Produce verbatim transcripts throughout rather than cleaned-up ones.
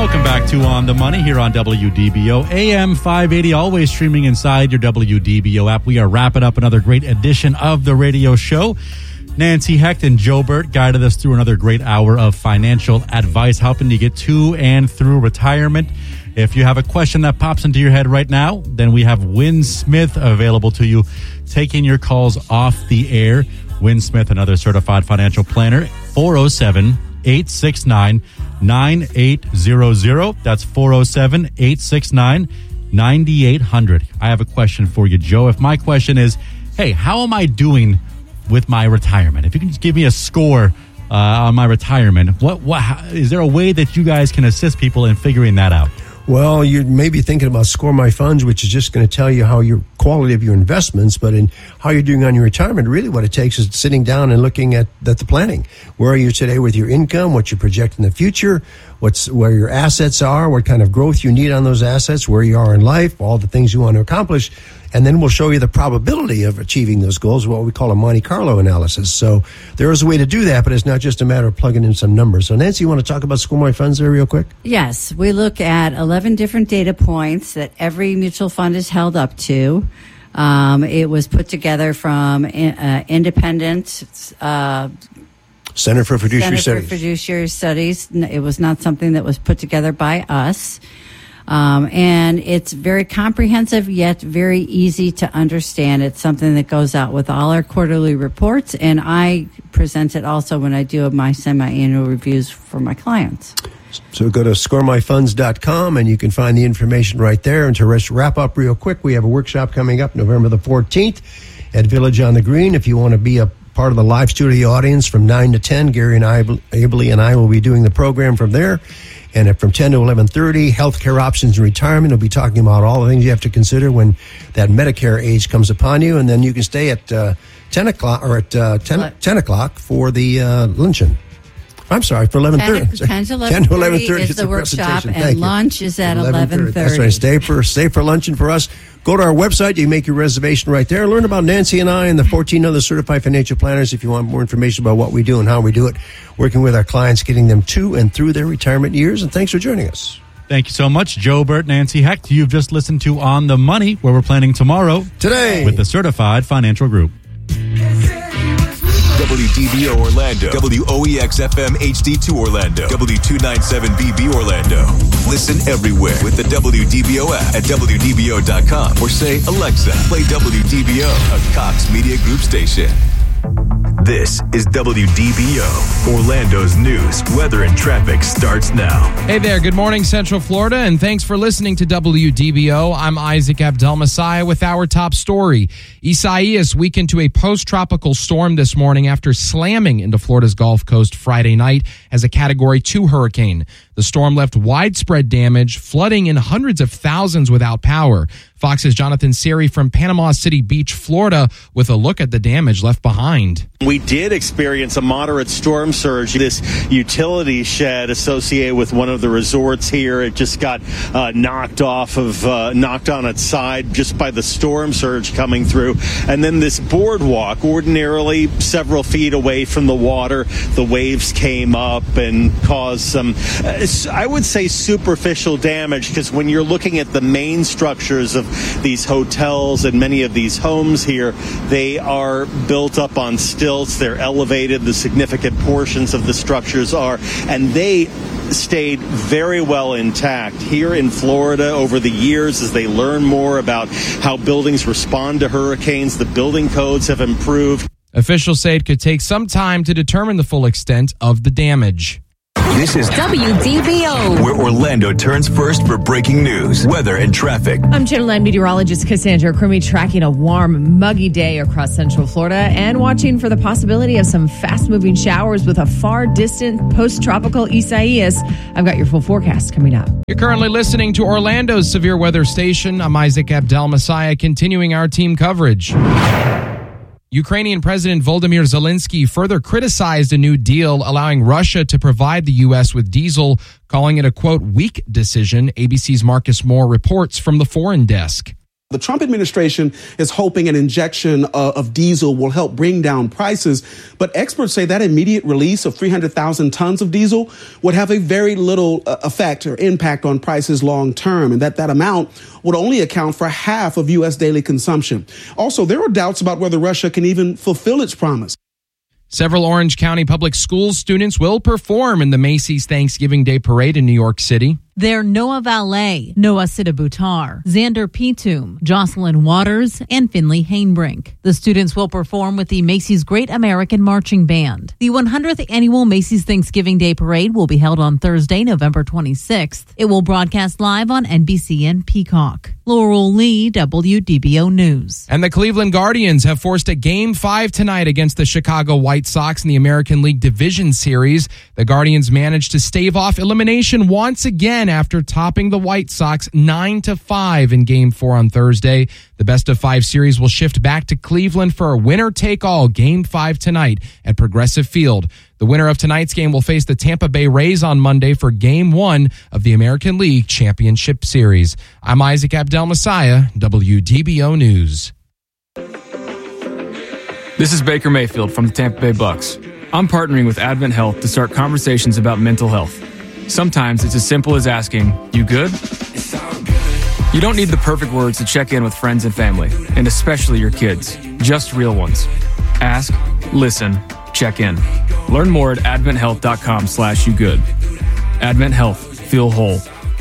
Welcome back to On the Money here on W D B O. A M five eighty, always streaming inside your W D B O app. We are wrapping up another great edition of the radio show. Nancy Hecht and Joe Burt guided us through another great hour of financial advice, helping you get to and through retirement. If you have a question that pops into your head right now, then we have Win Smith available to you, taking your calls off the air. Win Smith, another certified financial planner, four oh seven, eight six nine, nine eight hundred. That's four oh seven, eight six nine, nine eight hundred. I have a question for you, Joe. If my question is, hey, how am I doing with my retirement? If you can just give me a score uh, on my retirement, what, what, how, is there a way that you guys can assist people in figuring that out? Well, you may be thinking about Score My Funds, which is just going to tell you how your quality of your investments, but in how you're doing on your retirement, really what it takes is sitting down and looking at, at the planning. Where are you today with your income? What you project in the future? What's where your assets are? What kind of growth you need on those assets? Where you are in life? All the things you want to accomplish. And then we'll show you the probability of achieving those goals, what we call a Monte Carlo analysis. So there is a way to do that, but it's not just a matter of plugging in some numbers. So Nancy, you want to talk about Score My Funds there real quick? Yes. We look at eleven different data points that every mutual fund is held up to. Um, it was put together from uh, independent uh, Center for Fiduciary Center Studies. for Fiduciary Studies. It was not something that was put together by us. Um, and it's very comprehensive, yet very easy to understand. It's something that goes out with all our quarterly reports, and I present it also when I do my semi-annual reviews for my clients. So go to score my funds dot com, and you can find the information right there. And to wrap up real quick, we have a workshop coming up November the fourteenth at Village on the Green. If you want to be a part of the live studio audience from nine to ten, Gary and I, Abley and I will be doing the program from there. And from ten to eleven thirty, healthcare options and retirement. We'll be talking about all the things you have to consider when that Medicare age comes upon you. And then you can stay at uh, ten o'clock or at uh, ten, ten o'clock for the uh, luncheon. I'm sorry, for eleven thirty. ten to eleven thirty is the workshop, and lunch is at eleven thirty. That's right. Stay for, stay for luncheon for us. Go to our website. You can make your reservation right there. Learn about Nancy and I and the fourteen other certified financial planners if you want more information about what we do and how we do it, working with our clients, getting them to and through their retirement years. And thanks for joining us. Thank you so much, Joe Burt, Nancy Hecht. You've just listened to On the Money, where we're planning tomorrow. Today. With the Certified Financial Group. W D B O Orlando, W O E X F M H D two Orlando, W two ninety-seven B B Orlando. Listen everywhere with the W D B O app at W D B O dot com or say, Alexa, play W D B O, a Cox Media Group station. This is W D B O, Orlando's news, weather, and traffic starts now. Hey there, good morning, Central Florida, and thanks for listening to W D B O. I'm Isaac Abdel-Messiah with our top story. Isaias weakened to a post-tropical storm this morning after slamming into Florida's Gulf Coast Friday night as a Category two hurricane. The storm left widespread damage, flooding in hundreds of thousands without power. Fox's Jonathan Siri from Panama City Beach, Florida, with a look at the damage left behind. We did experience a moderate storm surge. This utility shed associated with one of the resorts here, it just got uh, knocked off of, uh, knocked on its side just by the storm surge coming through. And then this boardwalk, ordinarily several feet away from the water, the waves came up and caused some, uh, I would say, superficial damage, because when you're looking at the main structures of these hotels and many of these homes here, they are built up on stilts. They're elevated. The significant portions of the structures are, and they stayed very well intact. Here in Florida, over the years, as they learn more about how buildings respond to hurricanes, the building codes have improved. Officials say it could take some time to determine the full extent of the damage. This is W D B O, where Orlando turns first for breaking news, weather, and traffic. I'm Channel nine meteorologist Cassandra Crummy, tracking a warm, muggy day across Central Florida and watching for the possibility of some fast-moving showers with a far-distant post-tropical Isaias. I've got your full forecast coming up. You're currently listening to Orlando's severe weather station. I'm Isaac Abdel-Messiah, continuing our team coverage. Ukrainian President Volodymyr Zelensky further criticized a new deal allowing Russia to provide the U S with diesel, calling it a, quote, weak decision. A B C's Marcus Moore reports from the foreign desk. The Trump administration is hoping an injection uh, of diesel will help bring down prices, but experts say that immediate release of three hundred thousand tons of diesel would have a very little uh, effect or impact on prices long term, and that that amount would only account for half of U S daily consumption. Also, there are doubts about whether Russia can even fulfill its promise. Several Orange County Public Schools students will perform in the Macy's Thanksgiving Day Parade in New York City. They're Noah Valet, Noah Sidabutar, Xander Pitum, Jocelyn Waters, and Finley Hainbrink. The students will perform with the Macy's Great American Marching Band. The one hundredth Annual Macy's Thanksgiving Day Parade will be held on Thursday, November twenty-sixth. It will broadcast live on N B C and Peacock. Laurel Lee, W D B O News. And the Cleveland Guardians have forced a Game five tonight against the Chicago White Sox in the American League Division Series. The Guardians managed to stave off elimination once again after topping the White Sox nine to five in Game four on Thursday. The best of five series will shift back to Cleveland for a winner-take-all Game five tonight at Progressive Field. The winner of tonight's game will face the Tampa Bay Rays on Monday for Game one of the American League Championship Series. I'm Isaac Abdel-Messiah, W D B O News. This is Baker Mayfield from the Tampa Bay Bucks. I'm partnering with Advent Health to start conversations about mental health. Sometimes it's as simple as asking, "You good?" You don't need the perfect words to check in with friends and family, and especially your kids. Just real ones. Ask, listen, check in. Learn more at adventhealth.com slash you good. Advent Health. Feel whole.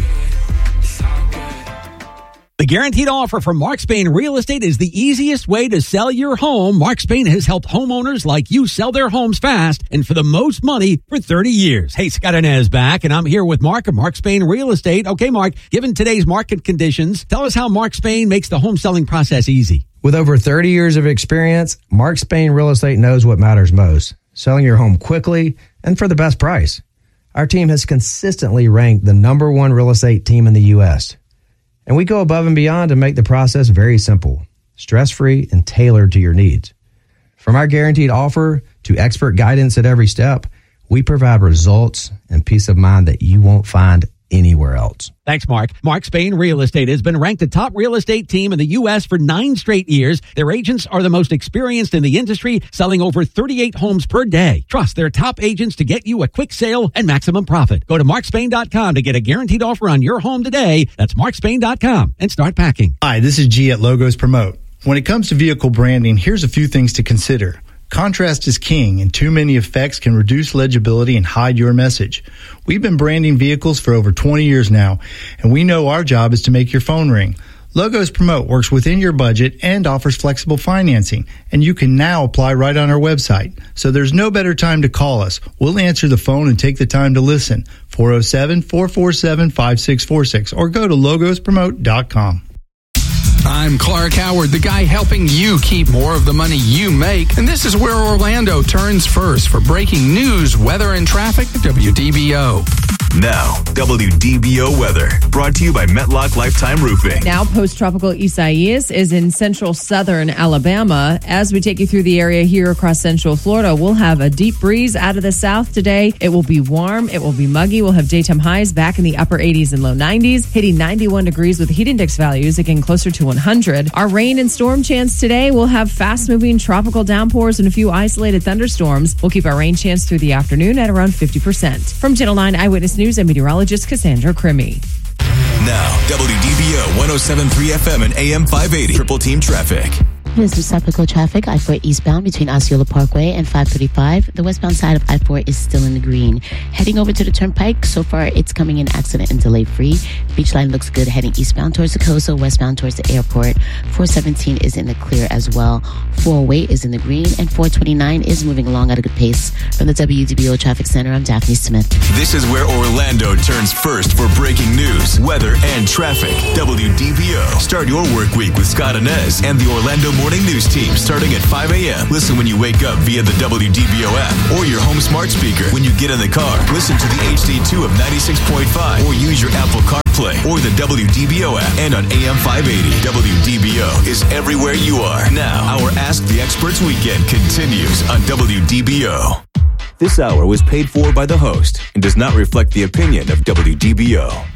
The guaranteed offer from Mark Spain Real Estate is the easiest way to sell your home. Mark Spain has helped homeowners like you sell their homes fast and for the most money for thirty years. Hey, Scott Inez back, and I'm here with Mark of Mark Spain Real Estate. Okay, Mark, given today's market conditions, tell us how Mark Spain makes the home selling process easy. With over thirty years of experience, Mark Spain Real Estate knows what matters most: selling your home quickly and for the best price. Our team has consistently ranked the number one real estate team in the U S, and we go above and beyond to make the process very simple, stress-free, and tailored to your needs. From our guaranteed offer to expert guidance at every step, we provide results and peace of mind that you won't find anywhere else. Thanks, Mark. Mark Spain Real Estate has been ranked the top real estate team in the U S for nine straight years. Their agents are the most experienced in the industry, selling over thirty-eight homes per day. Trust their top agents to get you a quick sale and maximum profit. Go to mark spain dot com to get a guaranteed offer on your home today. That's mark spain dot com and start packing. Hi, this is G at Logos Promote. When it comes to vehicle branding, here's a few things to consider. Contrast is king, and too many effects can reduce legibility and hide your message. We've been branding vehicles for over twenty years now, and we know our job is to make your phone ring. Logos Promote works within your budget and offers flexible financing, and you can now apply right on our website. So there's no better time to call us. We'll answer the phone and take the time to listen. four oh seven, four four seven, five six four six or go to logos promote dot com. I'm Clark Howard, the guy helping you keep more of the money you make. And this is where Orlando turns first for breaking news, weather, and traffic at W D B O. Now, W D B O weather, brought to you by Metlock Lifetime Roofing. Now, post-tropical Isaias is in central southern Alabama. As we take you through the area here across central Florida, we'll have a deep breeze out of the south today. It will be warm. It will be muggy. We'll have daytime highs back in the upper eighties and low nineties, hitting ninety-one degrees with heat index values again closer to one hundred. Our rain and storm chance today will have fast-moving tropical downpours and a few isolated thunderstorms. We'll keep our rain chance through the afternoon at around fifty percent. From Channel nine Eyewitness News, and meteorologist Cassandra Crimmy. Now, W D B O one oh seven point three F M and A M five eighty. Triple Team Traffic. This is typical traffic. I four eastbound between Osceola Parkway and five thirty-five. The westbound side of I four is still in the green. Heading over to the Turnpike, so far it's coming in accident and delay free. Beach line looks good heading eastbound towards the coast, so westbound towards the airport. four seventeen is in the clear as well. four oh eight is in the green, and four twenty-nine is moving along at a good pace. From the W D B O Traffic Center, I'm Daphne Smith. This is where Orlando turns first for breaking news, weather, and traffic. W D B O. Start your work week with Scott Inez and the Orlando Morning News Team starting at five a.m. Listen when you wake up via the W D B O app or your home smart speaker. When you get in the car, listen to the H D two of ninety-six point five or use your Apple CarPlay or the W D B O app. And on A M five eighty, W D B O is everywhere you are. Now, our Ask the Experts weekend continues on W D B O. This hour was paid for by the host and does not reflect the opinion of W D B O.